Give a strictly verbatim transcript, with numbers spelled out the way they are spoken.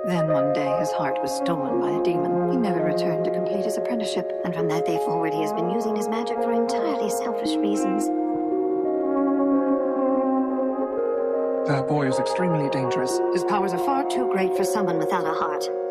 Then one day, his heart was stolen by a demon. He never returned to complete his apprenticeship. And from that day forward, he has been using his magic for entirely selfish reasons. That boy is extremely dangerous. His powers are far too great for someone without a heart.